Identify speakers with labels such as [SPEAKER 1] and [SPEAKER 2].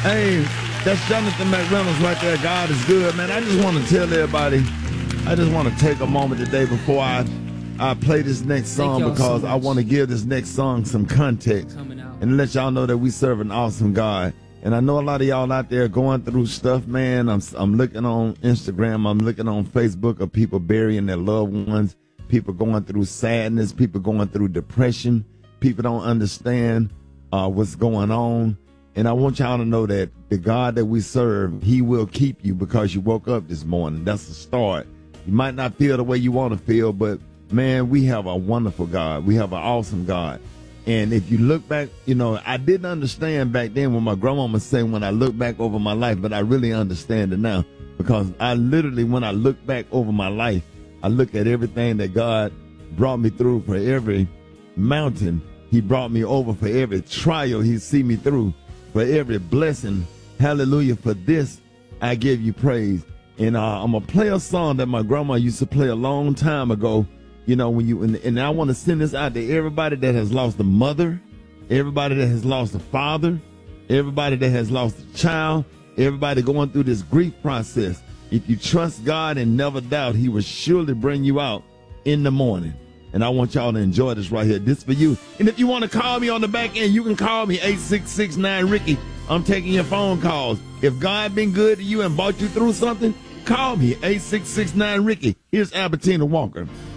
[SPEAKER 1] Hey, that's Jonathan McReynolds right there. God is good, man. I just want to tell everybody, I just want to take a moment today before I play this next song because I want to give this next song some context and let y'all know that we serve an awesome God. And I know a lot of y'all out there going through stuff, man. I'm looking on Instagram, I'm looking on Facebook of people burying their loved ones, people going through sadness, people going through depression, people don't understand what's going on. And I want y'all to know that the God that we serve, he will keep you because you woke up this morning. That's the start. You might not feel the way you want to feel, but man, we have a wonderful God. We have an awesome God. And if you look back, you know, I didn't understand back then when my grandmama said when I look back over my life, but I really understand it now because I literally, when I look back over my life, I look at everything that God brought me through. For every mountain he brought me over, for every trial he see me through, for every blessing. Hallelujah. For this, I give you praise. And I'm going to play a song that my grandma used to play a long time ago. You know, when you, and I want to send this out to everybody that has lost a mother, everybody that has lost a father, everybody that has lost a child, everybody going through this grief process. If you trust God and never doubt, he will surely bring you out in the morning. And I want y'all to enjoy this right here. This for you. And if you want to call me on the back end, you can call me 8669-RICKY. I'm taking your phone calls. If God been good to you and brought you through something, call me 8669-RICKY. Here's Albertina Walker.